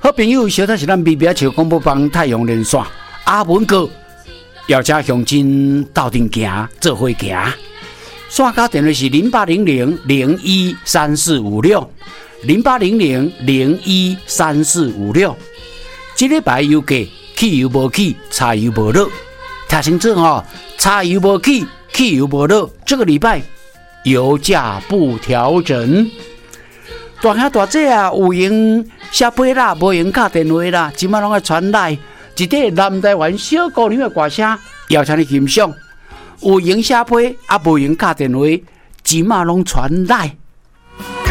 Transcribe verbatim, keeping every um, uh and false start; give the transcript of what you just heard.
好朋友，小弟是咱 B B 桥广播帮太阳连线阿文哥，要加向前斗阵行，做伙行。线卡电话是零八零零零一三四五六零八零零零一三四五六。这礼拜油价汽油无起，柴油无落，听清楚哦，柴油无起，汽油无落。这个礼拜油价不调整。大兄大姐啊，有闲写批啦，无闲打电话啦，即马拢爱传来一块南台湾小姑娘的歌声，邀请你欣赏。有闲写批啊，无闲打电话，即马拢传来。